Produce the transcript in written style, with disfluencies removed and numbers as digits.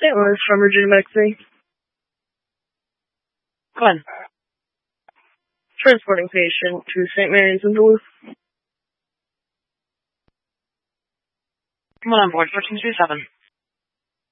St. Louis from Virginia Medical. Glenn. Transporting patient to St. Mary's in Duluth. Come on board, 1437.